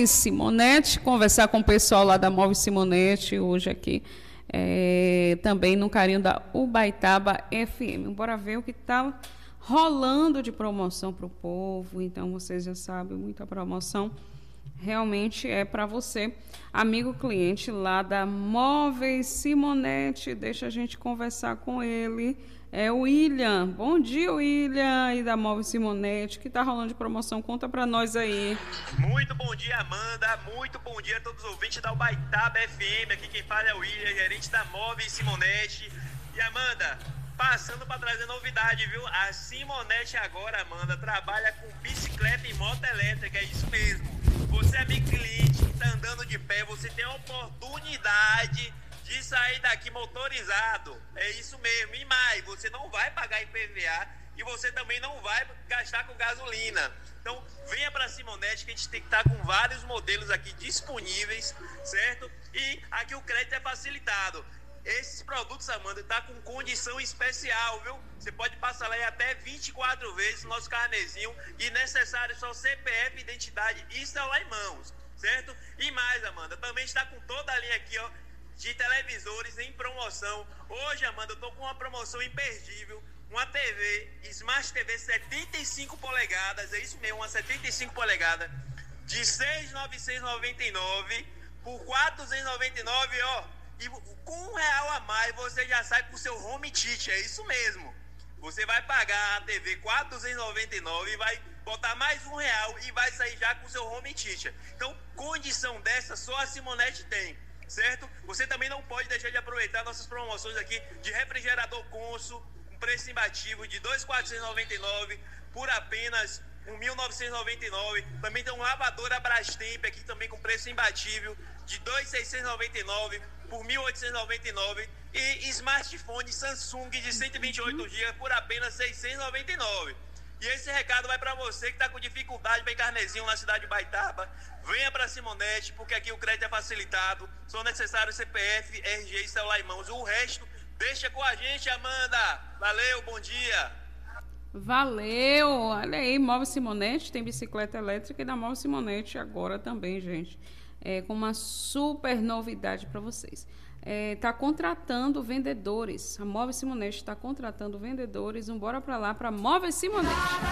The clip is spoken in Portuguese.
Móveis Simonetti, conversar com o pessoal lá da Móveis Simonetti hoje aqui, também no carinho da Ubaitaba FM. Bora ver o que está rolando de promoção para o povo. Então, vocês já sabem, muita promoção realmente é para você, amigo cliente lá da Móveis Simonetti. Deixa a gente conversar com ele. É o William. Bom dia, William, e da Móveis Simonetti. O que está rolando de promoção? Conta para nós aí. Muito bom dia, Amanda. Muito bom dia a todos os ouvintes da Ubaitaba FM. Aqui quem fala é o William, gerente da Móveis Simonetti. E, Amanda, passando para trazer novidade, viu? A Simonetti agora, Amanda, trabalha com bicicleta e moto elétrica. É isso mesmo. Você, amigo cliente que está andando de pé, você tem a oportunidade de sair daqui motorizado. É isso mesmo. E mais, você não vai pagar IPVA e você também não vai gastar com gasolina. Então, venha para a Simonetti, que a gente tem que estar com vários modelos aqui disponíveis, certo? E aqui o crédito é facilitado. Esses produtos, Amanda, está com condição especial, viu? Você pode passar lá em até 24 vezes o nosso carnezinho e necessário só CPF, identidade e celular em mãos, certo? E mais, Amanda, também está com toda a linha aqui, ó, de televisores em promoção. Hoje, Amanda, eu tô com uma promoção imperdível, uma TV, Smart TV 75 polegadas, é isso mesmo, uma 75 polegadas, de R$ 6.999 por R$ 499, ó. E com R$1 a mais você já sai com o seu home theater, é isso mesmo. Você vai pagar a TV R$ 499 e vai botar mais R$1 e vai sair já com o seu home theater. Então, condição dessa só a Simonetti tem, certo? Você também não pode deixar de aproveitar nossas promoções aqui de refrigerador Consul, um preço imbatível de R$ 2.499 por apenas R$ 1.999. Também tem um lavador Brastemp aqui também com preço imbatível de R$ 2.699 por R$ 1.899 e smartphone Samsung de 128 GB por apenas R$ 699. E esse recado vai para você que está com dificuldade para ir carnezinho na cidade de Ubaitaba. Venha para a Simonetti, porque aqui o crédito é facilitado. Só necessário CPF, RG e celular em mãos. O resto, deixa com a gente, Amanda. Valeu, bom dia. Valeu. Olha aí, Móveis Simonetti, tem bicicleta elétrica e da Móveis Simonetti agora também, gente. Com uma super novidade para vocês. Está contratando vendedores. A Móveis Simonetti está contratando vendedores. Bora para lá, para Móveis Simonetti.